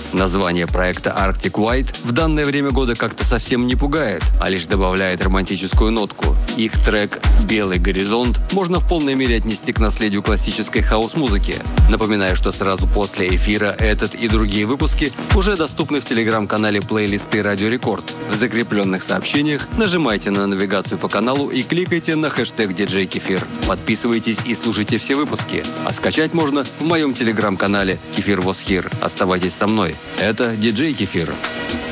Название проекта Arctic White в данное время года как-то совсем не пугает, а лишь добавляет романтическую нотку. Их трек «Белый горизонт» можно в полной мере отнести к наследию классической хаус-музыки. Напоминаю, что сразу после эфира этот и другие выпуски уже доступны в телеграм-канале плейлисты Радио Рекорд. В закрепленных сообщениях нажимайте на навигацию по каналу и кликайте на хэштег DJ Кефир. Подписывайтесь и слушайте все выпуски. А скачать можно в моем телеграм-канале Кефир Was Here. Оставайтесь со мной. Это DJ Кефир.